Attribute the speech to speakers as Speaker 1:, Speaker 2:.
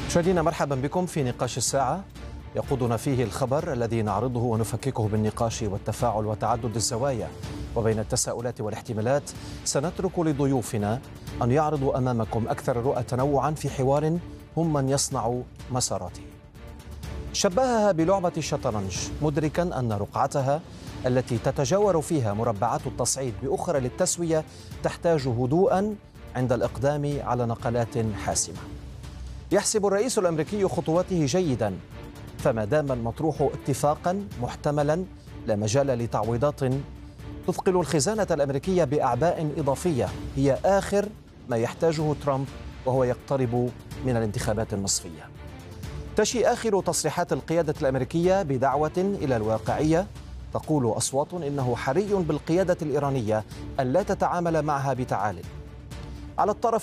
Speaker 1: مشاهدينا مرحبا بكم في نقاش الساعة، يقودنا فيه الخبر الذي نعرضه ونفككه بالنقاش والتفاعل وتعدد الزوايا وبين التساؤلات والاحتمالات. سنترك لضيوفنا أن يعرضوا أمامكم أكثر الرؤى تنوعا في حوار هم من يصنع مساراته. شبهها بلعبة الشطرنج، مدركا أن رقعتها التي تتجاور فيها مربعات التصعيد بأخرى للتسوية تحتاج هدوءا عند الإقدام على نقلات حاسمة. يحسب الرئيس الأمريكي خطواته جيدا، فما دام المطروح اتفاقا محتملا لا مجال لتعويضات تثقل الخزانة الأمريكية بأعباء إضافية هي آخر ما يحتاجه ترامب وهو يقترب من الانتخابات النصفية. تشي آخر تصريحات القيادة الأمريكية بدعوة إلى الواقعية، تقول أصوات إنه حري بالقيادة الإيرانية أن لا تتعامل معها بتعالي. على الطرف